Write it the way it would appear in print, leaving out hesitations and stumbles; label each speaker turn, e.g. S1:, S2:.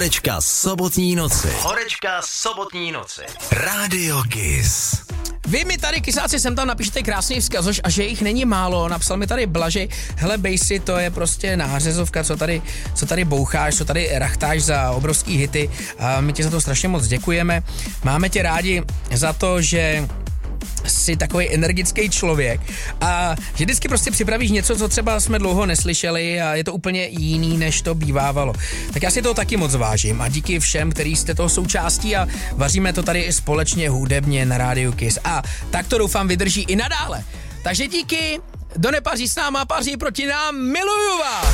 S1: Horečka sobotní noci. Horečka sobotní noci. Radio Kiss.
S2: Vy mi tady, kysáci, sem tam napíšete krásný vzkazoš a že jich není málo. Napsal mi tady Blaži, hele Bejsi, to je prostě nářezovka, co tady boucháš, co tady rachtáš za obrovský hity a my ti za to strašně moc děkujeme. Máme tě rádi za to, že jsi takový energický člověk a že vždycky prostě připravíš něco, co třeba jsme dlouho neslyšeli a je to úplně jiný, než to bývávalo. Tak já si toho taky moc vážím a díky všem, který jste toho součástí a vaříme to tady společně hudebně na rádiu Kiss. A tak to doufám vydrží i nadále. Takže díky, kdo nepaří s náma, paří proti nám, miluju vás!